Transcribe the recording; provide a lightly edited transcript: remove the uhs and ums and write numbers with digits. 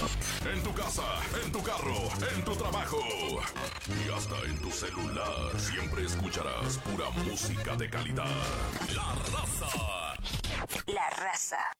En tu casa, en tu carro, en tu trabajo y hasta en tu celular. Siempre escucharás pura música de calidad. La Raza. La Raza.